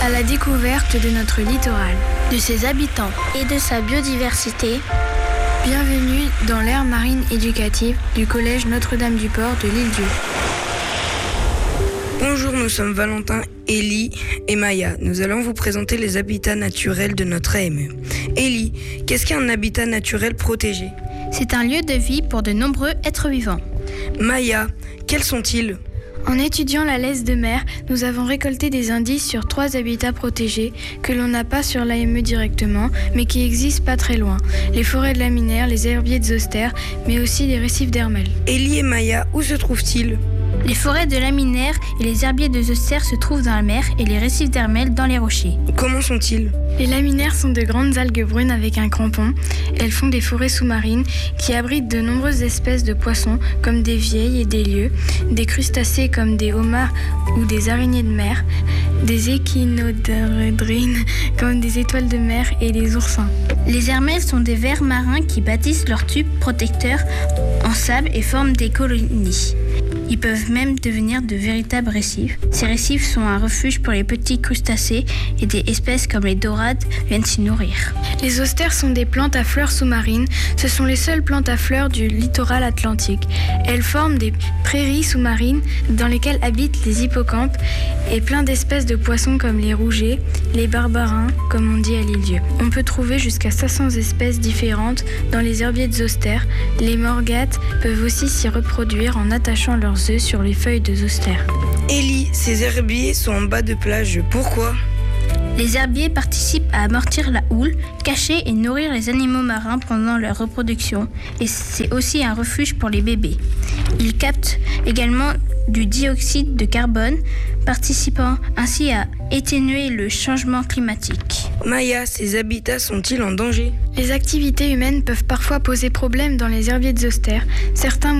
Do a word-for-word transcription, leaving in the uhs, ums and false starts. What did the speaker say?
à la découverte de notre littoral, de ses habitants et de sa biodiversité. Bienvenue dans l'aire marine éducative du collège Notre-Dame-du-Port de l'Île-Dieu. Bonjour, nous sommes Valentin, Élie et Maya. Nous allons vous présenter les habitats naturels de notre A M E. Élie, qu'est-ce qu'un habitat naturel protégé ? C'est un lieu de vie pour de nombreux êtres vivants. Maya, quels sont-ils ? En étudiant la laisse de mer, nous avons récolté des indices sur trois habitats protégés que l'on n'a pas sur l'A M E directement, mais qui existent pas très loin. Les forêts de laminaires, les herbiers de Zostère, mais aussi les récifs d'Hermel. Élie et Maya, où se trouvent-ils ? Les forêts de laminaires et les herbiers de Zostère se trouvent dans la mer et les récifs d'Hermel dans les rochers. Comment sont-ils ? Les laminaires sont de grandes algues brunes avec un crampon. Elles font des forêts sous-marines qui abritent de nombreuses espèces de poissons comme des vieilles et des lieux, des crustacés comme des homards ou des araignées de mer, des échinoderydrines comme des étoiles de mer et des oursins. Les hermels sont des vers marins qui bâtissent leurs tubes protecteurs en sable et forment des colonies. Ils peuvent même devenir de véritables récifs. Ces récifs sont un refuge pour les petits crustacés et des espèces comme les dorades viennent s'y nourrir. Les zostères sont des plantes à fleurs sous-marines. Ce sont les seules plantes à fleurs du littoral atlantique. Elles forment des prairies sous-marines dans lesquelles habitent les hippocampes et plein d'espèces de poissons comme les rougets, les barbarins, comme on dit à l'Île-Dieu. On peut trouver jusqu'à cinq cents espèces différentes dans les herbiers de Zostère. Les morgates peuvent aussi s'y reproduire en attachant leurs œufs sur les feuilles de Zostère. Élie, ces herbiers sont en bas de plage. Pourquoi ? Les herbiers participent à amortir la houle, cacher et nourrir les animaux marins pendant leur reproduction. Et c'est aussi un refuge pour les bébés. Ils captent également du dioxyde de carbone, participant ainsi à atténuer le changement climatique. Maya, ces habitats sont-ils en danger ? Les activités humaines peuvent parfois poser problème dans les herbiers de Zostère. Certains